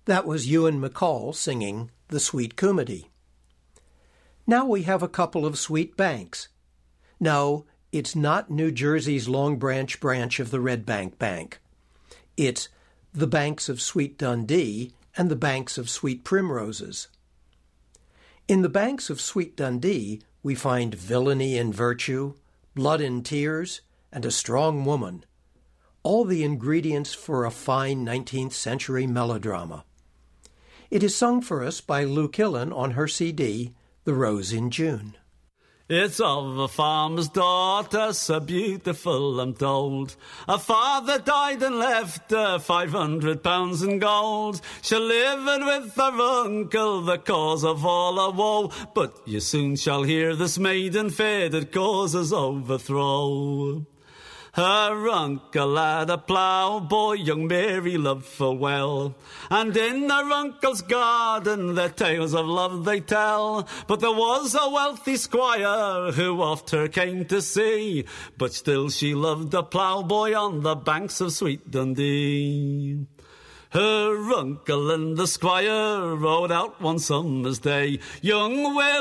That was Ewan MacColl singing The Sweet Cumity. Now we have a couple of sweet banks. No, it's not New Jersey's Long Branch branch of the Red Bank Bank. It's the banks of Sweet Dundee and the banks of Sweet Primroses. In the banks of Sweet Dundee, we find villainy and virtue, blood and tears, and a strong woman, all the ingredients for a fine 19th century melodrama. It is sung for us by Lou Killen on her CD, The Rose in June. It's of a farmer's daughter, so beautiful I'm told. Her father died and left her £500 in gold. She lived with her uncle, the cause of all her woe. But you soon shall hear this maiden fair that causes overthrow. Her uncle had a plough-boy, young Mary loved full well, and in her uncle's garden their tales of love they tell. But there was a wealthy squire who oft her came to see, but still she loved the plough-boy on the banks of Sweet Dundee. Her uncle and the squire rode out one summer's day. Young Will